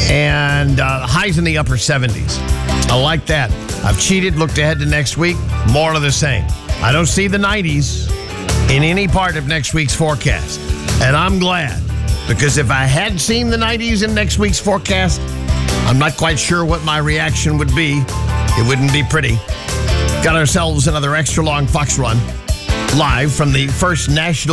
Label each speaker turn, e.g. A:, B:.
A: And highs in the upper 70s. I like that. I've cheated, looked ahead to next week. More of the same. I don't see the 90s in any part of next week's forecast. And I'm glad, because if I had seen the 90s in next week's forecast, I'm not quite sure what my reaction would be. It wouldn't be pretty. Got ourselves another extra long Fox Run live from the First National